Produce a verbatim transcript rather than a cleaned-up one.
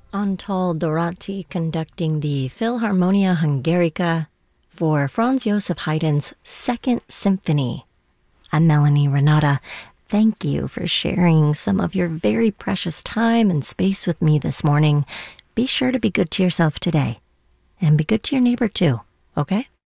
Antal Dorati conducting the Philharmonia Hungarica for Franz Joseph Haydn's Second Symphony. I'm Melanie Renata. Thank you for sharing some of your very precious time and space with me this morning. Be sure to be good to yourself today, and be good to your neighbor too, okay?